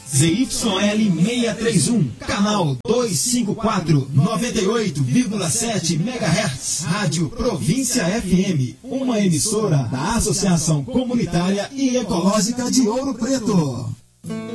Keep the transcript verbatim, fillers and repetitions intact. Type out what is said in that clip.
Z Y L seiscentos e trinta e um, canal duzentos e cinquenta e quatro, noventa e oito vírgula sete megahertz, Rádio Província F M, uma emissora da Associação Comunitária e Ecológica de Ouro Preto.